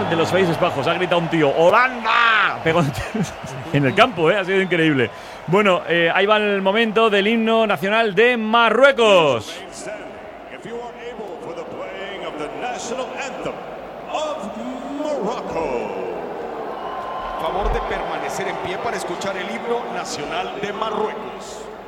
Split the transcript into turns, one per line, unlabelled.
de los Países Bajos. Ha gritado un tío, ¡Holanda! Pegó en el campo, ha sido increíble. Bueno, ahí va el momento del himno nacional de Marruecos.
Favor de permanecer en pie para escuchar el himno nacional de Marruecos.